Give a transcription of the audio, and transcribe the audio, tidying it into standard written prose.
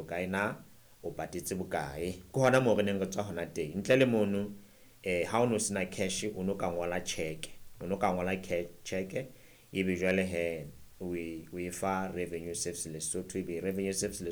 bokae na o patetse bokae ke hona mo re neng re tswa hona teng ntle le mono ha o no sena cash o no ka ngola check ebe jwale he we fa revenue service Lesotho ebe revenue service